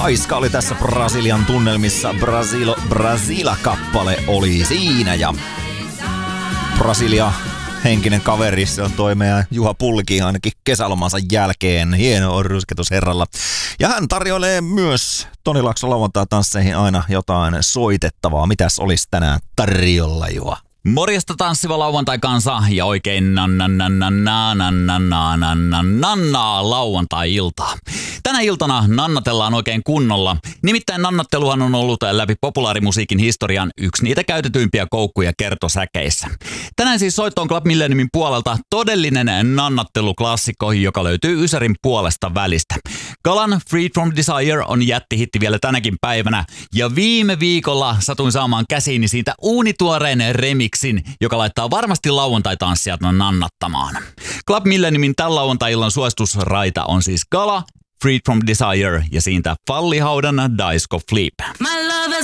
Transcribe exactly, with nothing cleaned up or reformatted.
Aiska oli tässä Brasilian tunnelmissa. Brasilo, Brasila-kappale oli siinä ja Brasilia henkinen kaveri, se on toi meidän Juha Pulki ainakin kesälomansa jälkeen. Hieno on rusketus herralla. Ja hän tarjoilee myös Toni Laakson lauantai-tansseihin aina jotain soitettavaa. Mitäs olisi tänään tarjolla, Juha? Morjesta tanssiva lauantai-kansa ja oikein nannaa lauantai-iltaa. Tänä iltana nannatellaan oikein kunnolla. Nimittäin nannatteluhan on ollut läpi populaarimusiikin historian yksi niitä käytetyimpiä koukkuja kertosäkeissä. Tänään siis soittoon Club Milleniumin puolelta todellinen nannatteluklassikko, joka löytyy Ysärin puolesta välistä. Galan Freed from Desire on jättihitti vielä tänäkin päivänä ja viime viikolla satuin saamaan käsiini siitä uunituoreen remixin, joka laittaa varmasti lauantai-tanssijat nannattamaan. Club Milleniumin tämän lauantai-illan suositusraita on siis Gala, Freed from Desire ja siitä Fallihaudan Disco Flip.